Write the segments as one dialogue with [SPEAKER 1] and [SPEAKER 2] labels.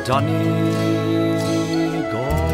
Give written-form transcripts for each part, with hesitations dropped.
[SPEAKER 1] Donegal.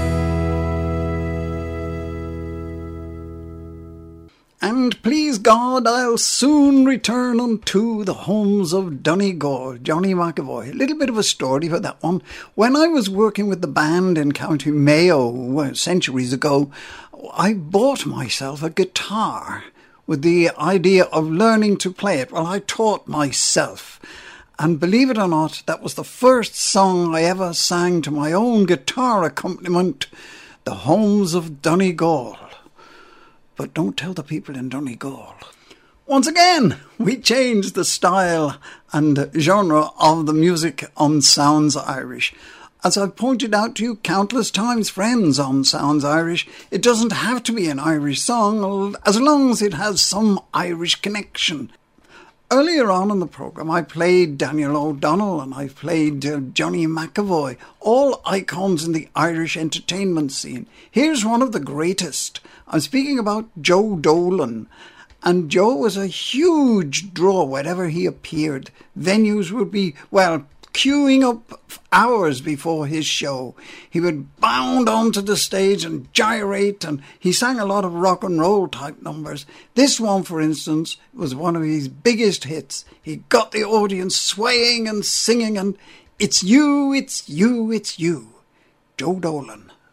[SPEAKER 2] And please God, I'll soon return unto the homes of Donegal, Johnny McAvoy. A little bit of a story for that one. When I was working with the band in County Mayo centuries ago, I bought myself a guitar with the idea of learning to play it. Well, I taught myself. And believe it or not, that was the first song I ever sang to my own guitar accompaniment, The Homes of Donegal. But don't tell the people in Donegal. Once again, we changed the style and genre of the music on Sounds Irish. As I've pointed out to you countless times, friends, on Sounds Irish, it doesn't have to be an Irish song as long as it has some Irish connection. Earlier on in the programme, I played Daniel O'Donnell and I played Johnny McAvoy, all icons in the Irish entertainment scene. Here's one of the greatest. I'm speaking about Joe Dolan. And Joe was a huge draw wherever he appeared. Venues would be, well, queuing up hours before his show. He would bound onto the stage and gyrate, and he sang a lot of rock and roll type numbers. This one, for instance, was one of his biggest hits. He got the audience swaying and singing, and it's you, it's you, it's you. Joe Dolan